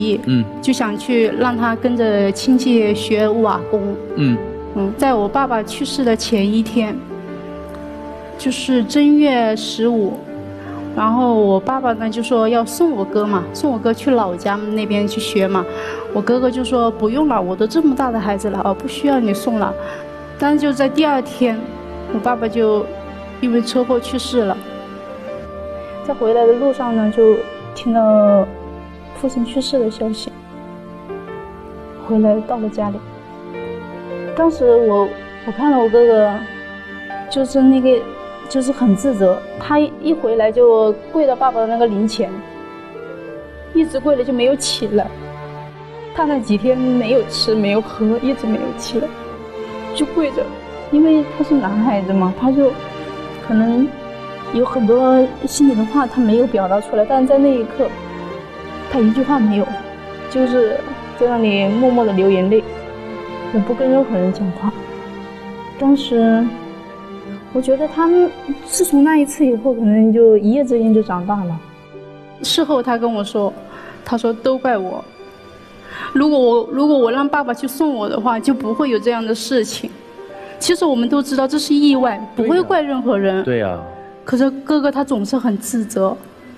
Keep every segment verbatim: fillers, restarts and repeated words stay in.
嗯， 就想去让他跟着亲戚学瓦工。 嗯嗯，在我爸爸去世的前一天，就是正月十五，然后我爸爸呢就说要送我哥嘛，送我哥去老家那边去学嘛。我哥哥就说不用了，我都这么大的孩子了，哦，不需要你送了。但是就在第二天，我爸爸就因为车祸去世了。在回来的路上呢，就听到父亲去世的消息。回来到了家里，当时我我看到我哥哥，就是那个就是很自责，他一回来就跪到爸爸的那个灵前，一直跪了就没有起来。他那几天没有吃没有喝，一直没有起来，就跪着。因为他是男孩子嘛，他就可能有很多心里的话他没有表达出来，但是在那一刻他一句话没有，就是在那里默默的流眼泪，也不跟任何人讲话。当时我觉得他们自从那一次以后，可能就一夜之间就长大了。事后他跟我说，他说都怪我，如果我如果我让爸爸去送我的话，就不会有这样的事情。其实我们都知道这是意外，不会怪任何人。 对呀、啊。 可是哥哥他总是很自责，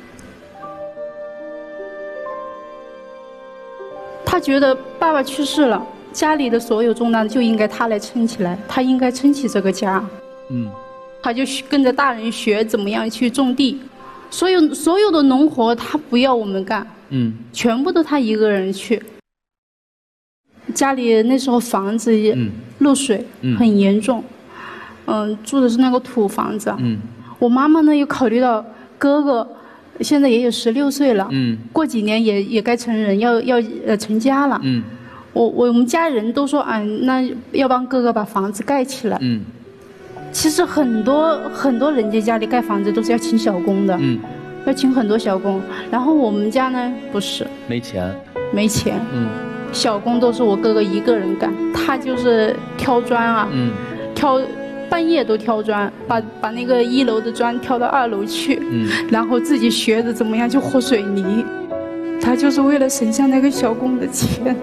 他觉得爸爸去世了，家里的所有重担就应该他来撑起来，他应该撑起这个家。 嗯， 他就跟着大人学怎么样去种地，所有所有的农活他不要我们干， 嗯， 全部都他一个人去。家里那时候房子漏水、嗯、很严重，嗯，住的是那个土房子。 嗯， 我妈妈呢又考虑到哥哥现在也有十六岁了， 嗯， 过几年也也该成人，要要呃成家了。 嗯， 我我们家人都说啊，那要帮哥哥把房子盖起来。 嗯， 其实很多很多人家家里盖房子都是要请小工的， 嗯， 要请很多小工。然后我们家呢不是， 没钱， 没钱， 嗯， 小工都是我哥哥一个人干，他就是挑砖啊， 嗯， 挑半夜都挑砖，把把那个一楼的砖挑到二楼去， 嗯， 然后自己学着怎么样去和水泥，他就是为了省下那个小工的钱。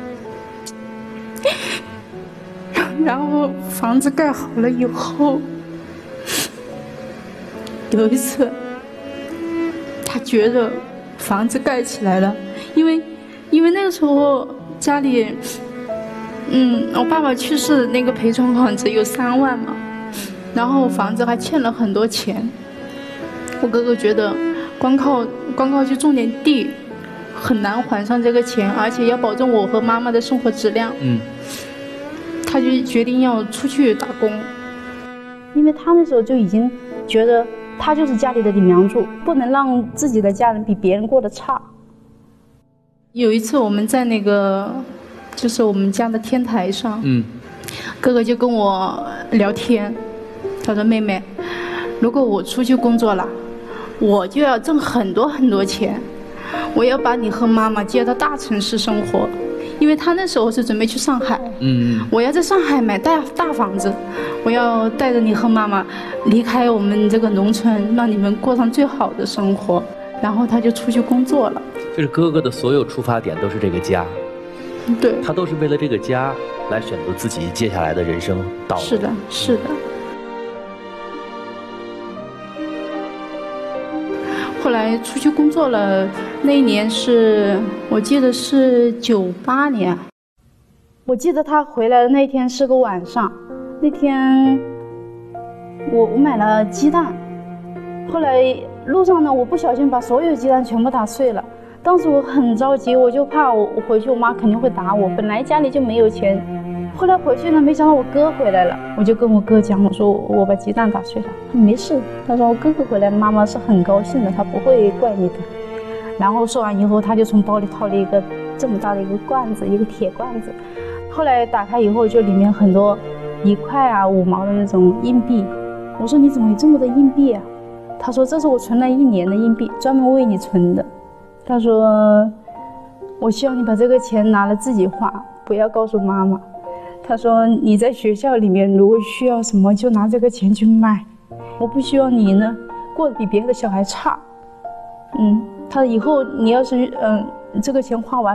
然后房子盖好了以后，有一次他觉得房子盖起来了，因为因为那个时候家里嗯我爸爸去世那个赔偿款只有三万嘛，然后房子还欠了很多钱。我哥哥觉得光靠光靠去种点地很难还上这个钱，而且要保证我和妈妈的生活质量。 嗯， 他就决定要出去打工，因为他那时候就已经觉得他就是家里的顶梁柱，不能让自己的家人比别人过得差。有一次我们在那个就是我们家的天台上， 嗯， 哥哥就跟我聊天，他说妹妹，如果我出去工作了，我就要挣很多很多钱，我要把你和妈妈接到大城市生活。因为他那时候是准备去上海， 嗯， 我要在上海买大大房子，我要带着你和妈妈离开我们这个农村，让你们过上最好的生活。然后他就出去工作了。 就是哥哥的所有出发点都是这个家， 对， 他都是为了这个家来选择自己接下来的人生道路。 是的，是的。后来出去工作了，那一年是我记得是九八年。我记得他回来的那天是个晚上，那天我我买了鸡蛋，后来路上呢，我不小心把所有鸡蛋全部打碎了。当时我很着急，我就怕我我回去我妈肯定会打我，本来家里就没有钱。后来回去呢，没想到我哥回来了，我就跟我哥讲，我说我把鸡蛋打碎了。他说没事，他说我哥哥回来，妈妈是很高兴的，他不会怪你的。然后说完以后，他就从包里掏了一个这么大的一个罐子，一个铁罐子。后来打开以后，就里面很多一块啊、五毛的那种硬币。我说你怎么有这么多硬币啊？他说这是我存了一年的硬币，专门为你存的。他说我希望你把这个钱拿了自己花，不要告诉妈妈。他说你在学校里面如果需要什么就拿这个钱去卖，我不希望你呢过得比别的小孩差。嗯，他以后你要是嗯这个钱花完